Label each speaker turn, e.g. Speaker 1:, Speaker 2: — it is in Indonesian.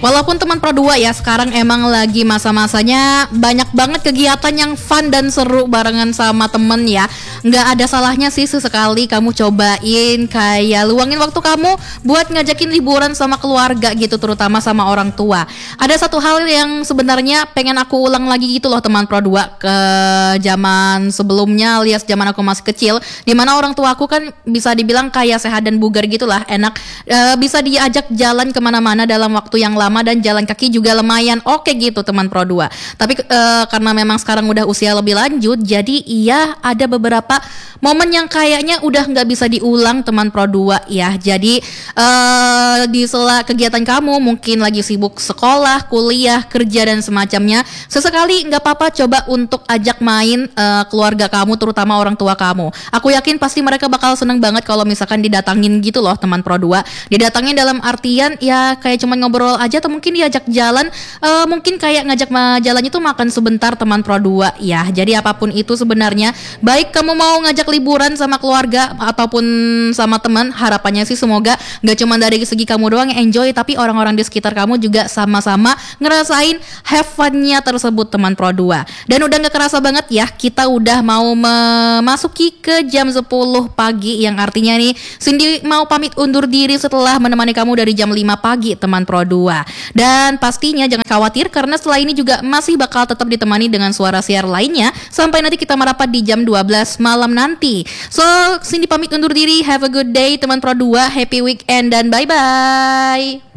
Speaker 1: Walaupun teman Pro 2 ya sekarang emang lagi masa-masanya banyak banget kegiatan yang fun dan seru barengan sama temen ya. Nggak ada salahnya sih sesekali kamu cobain kayak luangin waktu kamu buat ngajakin liburan sama keluarga gitu, terutama sama orang tua. Ada satu hal yang sebenarnya pengen aku ulang lagi gitu loh teman Pro 2 ke zaman sebelumnya alias zaman aku masih kecil, dimana orang tua aku kan bisa dibilang kayak sehat dan bugar gitulah, enak, bisa diajak jalan kemana-mana dalam waktu yang lama dan jalan kaki juga lumayan oke gitu teman Pro 2. Tapi karena memang sekarang udah usia lebih lanjut, jadi iya ada beberapa momen yang kayaknya udah nggak bisa diulang teman Pro 2 ya. Jadi di sela kegiatan kamu mungkin lagi sibuk sekolah, kuliah, kerja dan semacamnya, sesekali nggak apa-apa coba untuk ajak main keluarga kamu, terutama orang tua kamu. Aku yakin pasti mereka bakal seneng banget kalau misalkan didatangin gitu loh teman Pro 2. Didatangin dalam artian ya kayak cuman ngobrol aja atau mungkin diajak jalan, mungkin kayak ngajak jalan itu makan sebentar teman Pro 2 ya. Jadi apapun itu sebenarnya, baik kamu mau ngajak liburan sama keluarga ataupun sama teman, harapannya sih semoga nggak cuma dari segi kamu doang yang enjoy, tapi orang-orang di sekitar kamu juga sama-sama ngerasain have fun-nya tersebut teman Pro 2. Dan udah nggak kerasa banget ya, kita udah mau memasuki ke jam 10 pagi, yang artinya nih Cindy mau pamit undur diri setelah menemani kamu dari jam 5 pagi teman Pro 2. Dan pastinya jangan khawatir karena setelah ini juga masih bakal tetap ditemani dengan suara siar lainnya sampai nanti kita merapat di jam 12 malam nanti. So, Cindy pamit undur diri. Have a good day teman Pro 2, happy weekend dan bye-bye.